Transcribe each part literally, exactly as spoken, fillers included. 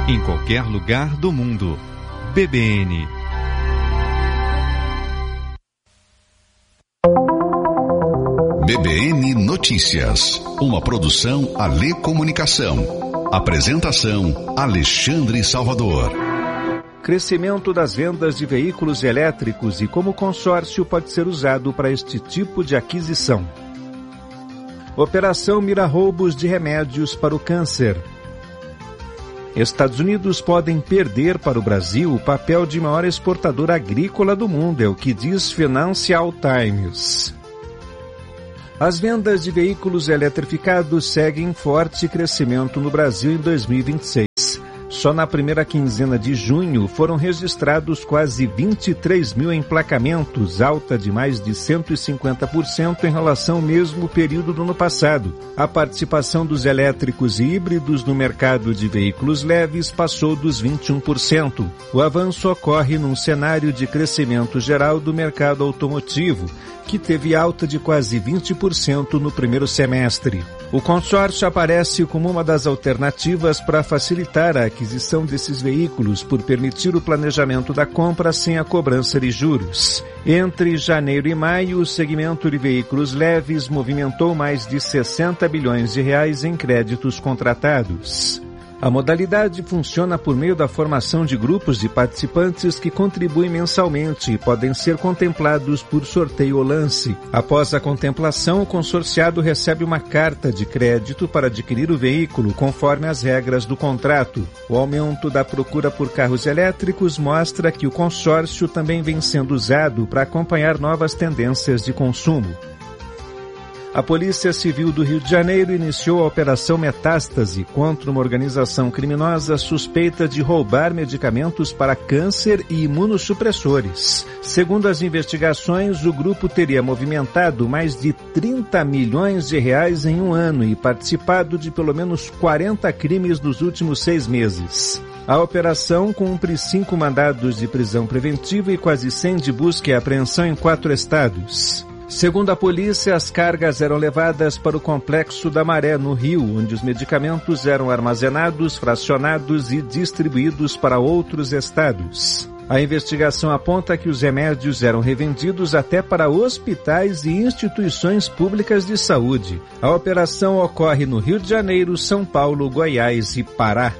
em qualquer lugar do mundo. B B N. B B N Notícias, uma produção Alê Comunicação. Apresentação Alexandre Salvador. Crescimento das vendas de veículos elétricos e como o consórcio pode ser usado para este tipo de aquisição. Operação mira roubos de remédios para o câncer. Estados Unidos podem perder para o Brasil o papel de maior exportador agrícola do mundo, é o que diz Financial Times. As vendas de veículos eletrificados seguem forte crescimento no Brasil em dois mil e vinte e seis. Só na primeira quinzena de junho foram registrados quase vinte e três mil emplacamentos, alta de mais de cento e cinquenta por cento em relação ao mesmo período do ano passado. A participação dos elétricos e híbridos no mercado de veículos leves passou dos vinte e um por cento. O avanço ocorre num cenário de crescimento geral do mercado automotivo, que teve alta de quase vinte por cento no primeiro semestre. O consórcio aparece como uma das alternativas para facilitar a aquisição desses veículos por permitir o planejamento da compra sem a cobrança de juros. Entre janeiro e maio, o segmento de veículos leves movimentou mais de sessenta bilhões de reais em créditos contratados. A modalidade funciona por meio da formação de grupos de participantes que contribuem mensalmente e podem ser contemplados por sorteio ou lance. Após a contemplação, o consorciado recebe uma carta de crédito para adquirir o veículo conforme as regras do contrato. O aumento da procura por carros elétricos mostra que o consórcio também vem sendo usado para acompanhar novas tendências de consumo. A Polícia Civil do Rio de Janeiro iniciou a Operação Metástase contra uma organização criminosa suspeita de roubar medicamentos para câncer e imunossupressores. Segundo as investigações, o grupo teria movimentado mais de trinta milhões de reais em um ano e participado de pelo menos quarenta crimes nos últimos seis meses. A operação cumpre cinco mandados de prisão preventiva e quase cem de busca e apreensão em quatro estados. Segundo a polícia, as cargas eram levadas para o Complexo da Maré, no Rio, onde os medicamentos eram armazenados, fracionados e distribuídos para outros estados. A investigação aponta que os remédios eram revendidos até para hospitais e instituições públicas de saúde. A operação ocorre no Rio de Janeiro, São Paulo, Goiás e Pará.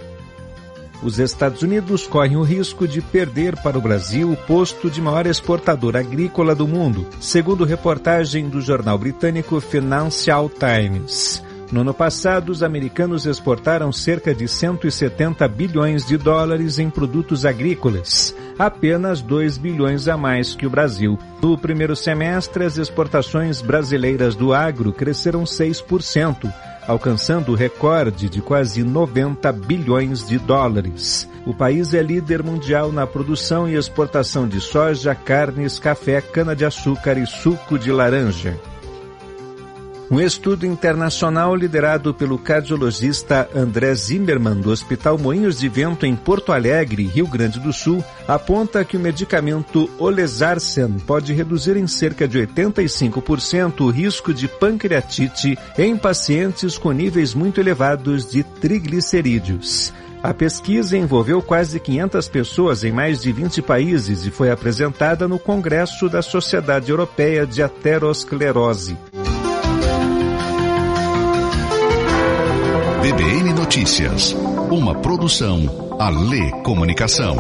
Os Estados Unidos correm o risco de perder para o Brasil o posto de maior exportador agrícola do mundo, segundo reportagem do jornal britânico Financial Times. No ano passado, os americanos exportaram cerca de cento e setenta bilhões de dólares em produtos agrícolas, apenas dois bilhões a mais que o Brasil. No primeiro semestre, as exportações brasileiras do agro cresceram seis por cento, alcançando o recorde de quase noventa bilhões de dólares. O país é líder mundial na produção e exportação de soja, carnes, café, cana-de-açúcar e suco de laranja. Um estudo internacional liderado pelo cardiologista André Zimmermann do Hospital Moinhos de Vento em Porto Alegre, Rio Grande do Sul, aponta que o medicamento Olezarsen pode reduzir em cerca de oitenta e cinco por cento o risco de pancreatite em pacientes com níveis muito elevados de triglicerídeos. A pesquisa envolveu quase quinhentas pessoas em mais de vinte países e foi apresentada no Congresso da Sociedade Europeia de Aterosclerose. B B N Notícias, uma produção Alê Comunicação.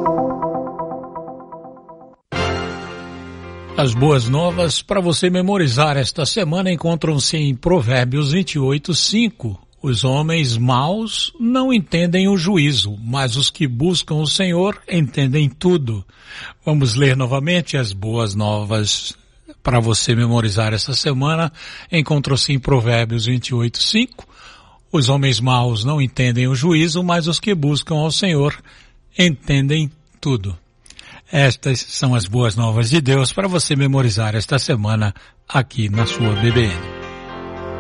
As boas novas para você memorizar esta semana encontram-se em Provérbios vinte e oito, cinco. Os homens maus não entendem o juízo, mas os que buscam o Senhor entendem tudo. Vamos ler novamente as boas novas para você memorizar esta semana. Encontram-se em Provérbios vinte e oito, cinco. Os homens maus não entendem o juízo, mas os que buscam ao Senhor entendem tudo. Estas são as boas novas de Deus para você memorizar esta semana aqui na sua B B N.